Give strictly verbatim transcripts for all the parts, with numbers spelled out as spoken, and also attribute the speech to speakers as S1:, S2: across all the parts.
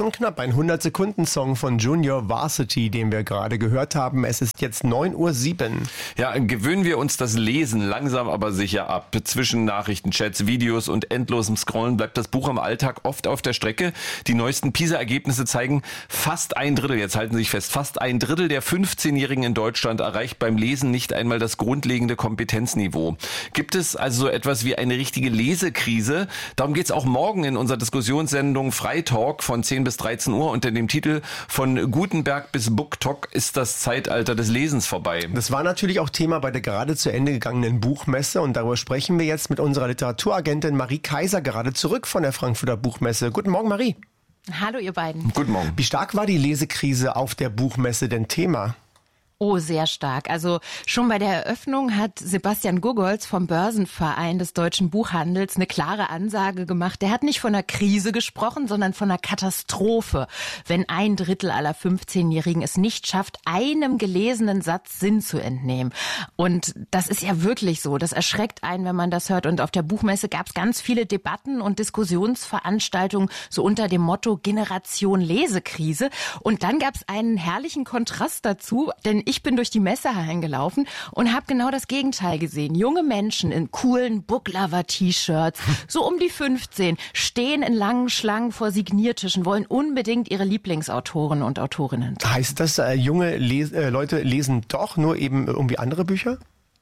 S1: und knapp ein hundert-Sekunden-Song von Junior Varsity, den wir gerade gehört haben. Es ist jetzt neun Uhr sieben.
S2: Ja, gewöhnen wir uns das Lesen langsam aber sicher ab. Zwischen Nachrichtenchats, Videos und endlosem Scrollen bleibt das Buch im Alltag oft auf der Strecke. Die neuesten PISA-Ergebnisse zeigen, fast ein Drittel, jetzt halten Sie sich fest, fast ein Drittel der fünfzehnjährigen in Deutschland erreicht beim Lesen nicht einmal das grundlegende Kompetenzniveau. Gibt es also so etwas wie eine richtige Lesekrise? Darum geht es auch morgen in unserer Diskussionssendung Freitalk von zehn bis dreizehn Uhr unter dem Titel Von Gutenberg bis BookTok ist das Zeitalter des Lesens vorbei.
S1: Das war natürlich auch Thema bei der gerade zu Ende gegangenen Buchmesse und darüber sprechen wir jetzt mit unserer Literaturagentin Marie Kaiser gerade zurück von der Frankfurter Buchmesse. Guten Morgen, Marie.
S3: Hallo ihr beiden.
S2: Guten Morgen.
S1: Wie stark war die Lesekrise auf der Buchmesse denn Thema?
S3: Oh, sehr stark. Also schon bei der Eröffnung hat Sebastian Gugolz vom Börsenverein des deutschen Buchhandels eine klare Ansage gemacht. Der hat nicht von einer Krise gesprochen, sondern von einer Katastrophe, wenn ein Drittel aller fünfzehnjährigen es nicht schafft, einem gelesenen Satz Sinn zu entnehmen. Und das ist ja wirklich so. Das erschreckt einen, wenn man das hört. Und auf der Buchmesse gab es ganz viele Debatten und Diskussionsveranstaltungen so unter dem Motto Generation Lesekrise. Und dann gab es einen herrlichen Kontrast dazu, denn ich bin durch die Messehallen gelaufen und habe genau das Gegenteil gesehen. Junge Menschen in coolen Booklover-T-Shirts, so um die fünfzehn, stehen in langen Schlangen vor Signiertischen, wollen unbedingt ihre Lieblingsautoren und Autorinnen.
S1: Heißt das, äh, junge Les- äh, Leute lesen doch nur eben irgendwie andere Bücher?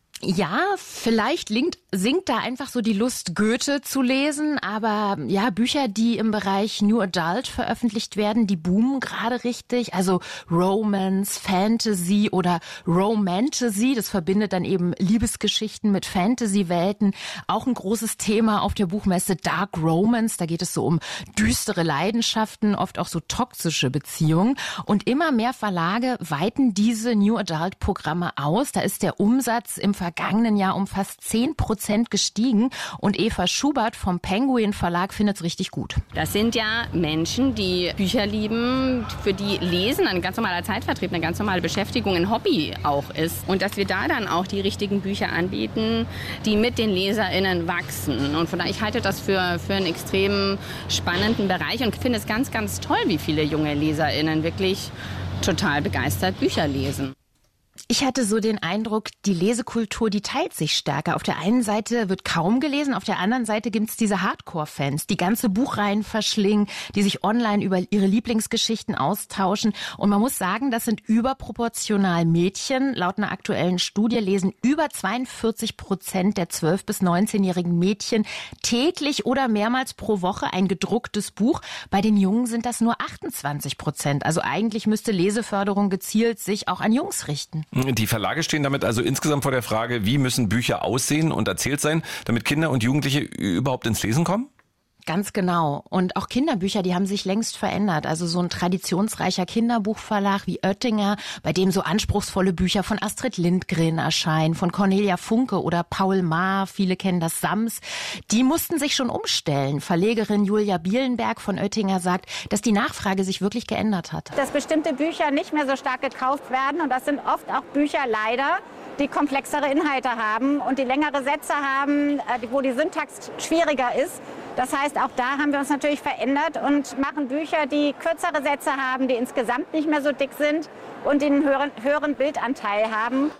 S3: Ja, vielleicht linkt, sinkt da einfach so die Lust, Goethe zu lesen, aber ja, Bücher, die im Bereich New Adult veröffentlicht werden, die boomen gerade richtig, also Romance, Fantasy oder Romantasy, das verbindet dann eben Liebesgeschichten mit Fantasy-Welten, auch ein großes Thema auf der Buchmesse Dark Romance, da geht es so um düstere Leidenschaften, oft auch so toxische Beziehungen und immer mehr Verlage weiten diese New Adult-Programme aus, da ist der Umsatz im vergangenen Jahr um fast zehn Prozent gestiegen und Eva Schubert vom Penguin Verlag findet es richtig gut.
S4: Das sind ja Menschen, die Bücher lieben, für die Lesen ein ganz normaler Zeitvertrieb, eine ganz normale Beschäftigung, ein Hobby auch ist. Und dass wir da dann auch die richtigen Bücher anbieten, die mit den LeserInnen wachsen. Und von daher, ich halte das für, für einen extrem spannenden Bereich und finde es ganz, ganz toll, wie viele junge LeserInnen wirklich total begeistert Bücher lesen.
S3: Ich hatte so den Eindruck, die Lesekultur, die teilt sich stärker. Auf der einen Seite wird kaum gelesen, auf der anderen Seite gibt's diese Hardcore-Fans, die ganze Buchreihen verschlingen, die sich online über ihre Lieblingsgeschichten austauschen. Und man muss sagen, das sind überproportional Mädchen. Laut einer aktuellen Studie lesen über zweiundvierzig Prozent der zwölf- bis neunzehnjährigen Mädchen täglich oder mehrmals pro Woche ein gedrucktes Buch. Bei den Jungen sind das nur achtundzwanzig Prozent. Also eigentlich müsste Leseförderung gezielt sich auch an Jungs richten.
S2: Die Verlage stehen damit also insgesamt vor der Frage, wie müssen Bücher aussehen und erzählt sein, damit Kinder und Jugendliche überhaupt ins Lesen kommen?
S3: Ganz genau. Und auch Kinderbücher, die haben sich längst verändert. Also so ein traditionsreicher Kinderbuchverlag wie Oettinger, bei dem so anspruchsvolle Bücher von Astrid Lindgren erscheinen, von Cornelia Funke oder Paul Maar, viele kennen das Sams, die mussten sich schon umstellen. Verlegerin Julia Bielenberg von Oettinger sagt, dass die Nachfrage sich wirklich geändert hat.
S5: Dass bestimmte Bücher nicht mehr so stark gekauft werden und das sind oft auch Bücher leider, die komplexere Inhalte haben und die längere Sätze haben, wo die Syntax schwieriger ist. Das heißt, auch da haben wir uns natürlich verändert und machen Bücher, die kürzere Sätze haben, die insgesamt nicht mehr so dick sind und den höheren, höheren Bildanteil haben.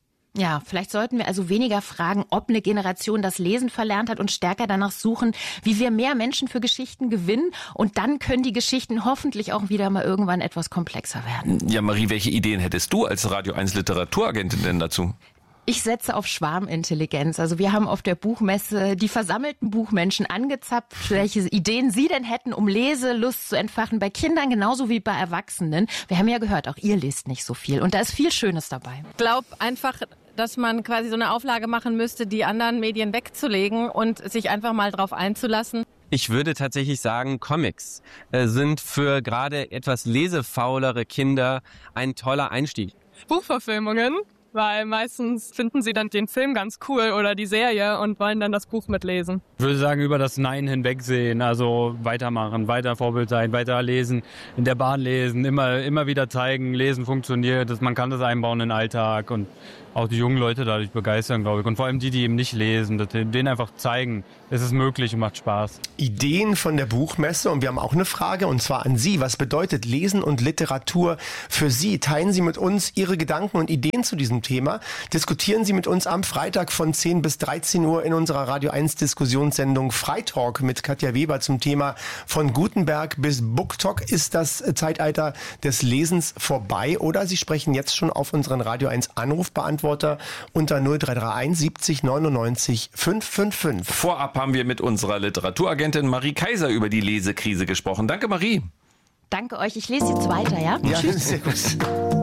S3: Ja, vielleicht sollten wir also weniger fragen, ob eine Generation das Lesen verlernt hat und stärker danach suchen, wie wir mehr Menschen für Geschichten gewinnen. Und dann können die Geschichten hoffentlich auch wieder mal irgendwann etwas komplexer werden.
S2: Ja, Marie, welche Ideen hättest du als Radio eins Literaturagentin denn dazu?
S3: Ich setze auf Schwarmintelligenz. Also wir haben auf der Buchmesse die versammelten Buchmenschen angezapft, welche Ideen sie denn hätten, um Leselust zu entfachen bei Kindern genauso wie bei Erwachsenen. Wir haben ja gehört, auch ihr lest nicht so viel und da ist viel Schönes dabei.
S6: Ich glaube einfach, dass man quasi so eine Auflage machen müsste, die anderen Medien wegzulegen und sich einfach mal drauf einzulassen.
S7: Ich würde tatsächlich sagen, Comics äh, sind für gerade etwas lesefaulere Kinder ein toller Einstieg.
S6: Buchverfilmungen
S8: weil meistens finden sie dann den Film ganz cool oder die Serie und wollen dann das Buch mitlesen.
S9: Ich würde sagen, über das Nein hinwegsehen, also weitermachen, weiter Vorbild sein, weiter lesen, in der Bahn lesen, immer, immer wieder zeigen, lesen funktioniert, dass man kann das einbauen in den Alltag und auch die jungen Leute dadurch begeistern, glaube ich. Und vor allem die, die eben nicht lesen, dass denen einfach zeigen, es ist möglich und macht Spaß.
S1: Ideen von der Buchmesse und wir haben auch eine Frage und zwar an Sie. Was bedeutet Lesen und Literatur für Sie? Teilen Sie mit uns Ihre Gedanken und Ideen zu diesem Thema. Diskutieren Sie mit uns am Freitag von zehn bis dreizehn Uhr in unserer Radio eins Diskussionssendung Freitalk mit Katja Weber zum Thema von Gutenberg bis BookTok. Ist das Zeitalter des Lesens vorbei oder Sie sprechen jetzt schon auf unseren Radio eins Anrufbeantworter unter null drei drei eins siebzig neunundneunzig fünf fünf fünf.
S2: Vorab haben wir mit unserer Literaturagentin Marie Kaiser über die Lesekrise gesprochen. Danke, Marie.
S3: Danke euch. Ich lese jetzt weiter, ja?
S1: Ja, sehr gut.